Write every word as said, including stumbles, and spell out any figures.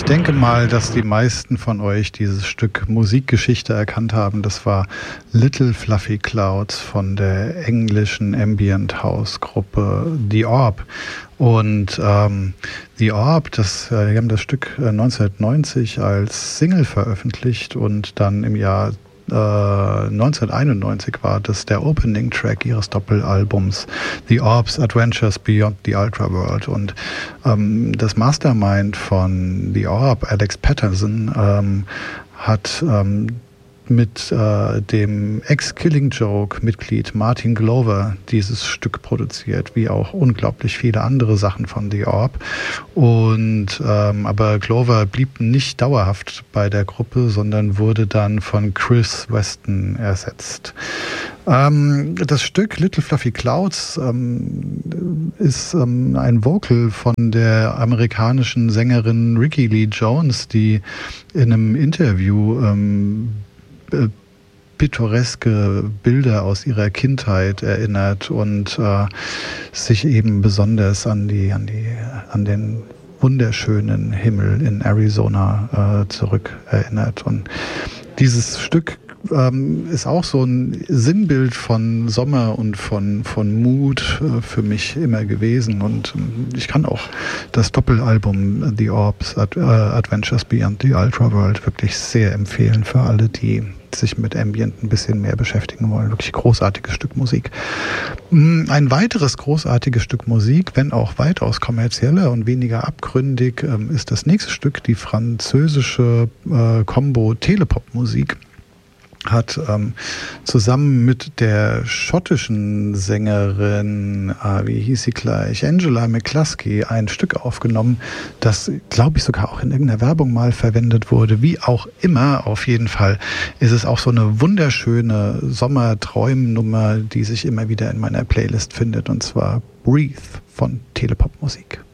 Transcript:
denke mal, dass die meisten von euch dieses Stück Musikgeschichte erkannt haben. Das war Little Fluffy Clouds von der englischen Ambient House Gruppe The Orb. Und ähm, The Orb, das, äh, die haben das Stück äh, neunzehnhundertneunzig als Single veröffentlicht und dann im Jahr Uh, neunzehnhunderteinundneunzig war das der Opening-Track ihres Doppelalbums The Orb's Adventures Beyond the Ultraworld. Und ähm, das Mastermind von The Orb, Alex Patterson, ähm, hat ähm, mit äh, dem Ex-Killing Joke-Mitglied Martin Glover dieses Stück produziert, wie auch unglaublich viele andere Sachen von The Orb. Und ähm, aber Glover blieb nicht dauerhaft bei der Gruppe, sondern wurde dann von Chris Weston ersetzt. Ähm, das Stück Little Fluffy Clouds ähm, ist ähm, ein Vocal von der amerikanischen Sängerin Rickie Lee Jones, die in einem Interview ähm, pittoreske Bilder aus ihrer Kindheit erinnert und äh, sich eben besonders an die an die an den wunderschönen Himmel in Arizona äh, zurückerinnert. Und dieses Stück ähm, ist auch so ein Sinnbild von Sommer und von von Mut äh, für mich immer gewesen. Und ähm, ich kann auch das Doppelalbum The Orb's Ad- äh, Adventures Beyond the Ultraworld wirklich sehr empfehlen für alle, die sich mit Ambient ein bisschen mehr beschäftigen wollen. Wirklich großartiges Stück Musik. Ein weiteres großartiges Stück Musik, wenn auch weitaus kommerzieller und weniger abgründig, ist das nächste Stück, die französische äh, Combo Telepop-Musik. Hat ähm, zusammen mit der schottischen Sängerin, äh, wie hieß sie gleich, Angela McCluskey, ein Stück aufgenommen, das, glaube ich, sogar auch in irgendeiner Werbung mal verwendet wurde. Wie auch immer, auf jeden Fall ist es auch so eine wunderschöne Sommerträumnummer, die sich immer wieder in meiner Playlist findet, und zwar Breathe von Telepop-Musik.